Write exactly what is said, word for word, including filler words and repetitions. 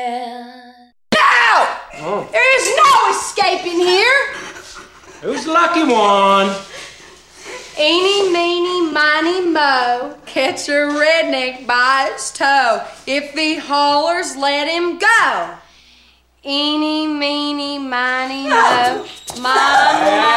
Pow! Oh. There is no escaping here. Who's the lucky one? Eeny, meeny, miny, mo. Catch a redneck by his toe. If he hollers, let him go. Eeny, meeny, miny, mo. My,